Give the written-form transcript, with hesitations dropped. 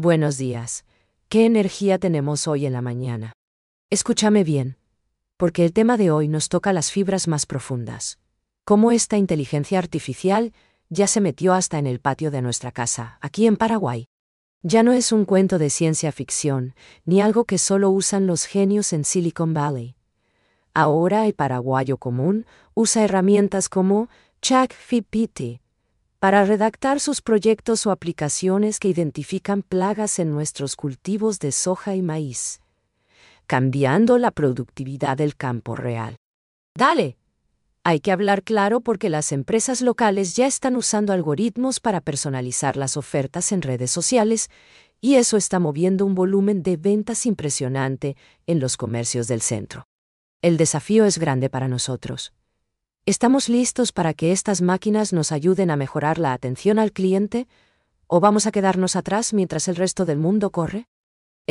Buenos días. ¿Qué energía tenemos hoy en la mañana? Escúchame bien, porque el tema de hoy nos toca las fibras más profundas. Cómo esta inteligencia artificial ya se metió hasta en el patio de nuestra casa, aquí en Paraguay. Ya no es un cuento de ciencia ficción, ni algo que solo usan los genios en Silicon Valley. Ahora el paraguayo común usa herramientas como ChatGPT para redactar sus proyectos o aplicaciones que identifican plagas en nuestros cultivos de soja y maíz, cambiando la productividad del campo real. Dale. Hay que hablar claro porque las empresas locales ya están usando algoritmos para personalizar las ofertas en redes sociales y eso está moviendo un volumen de ventas impresionante en los comercios del centro. El desafío es grande para nosotros. ¿Estamos listos para que estas máquinas nos ayuden a mejorar la atención al cliente o vamos a quedarnos atrás mientras el resto del mundo corre?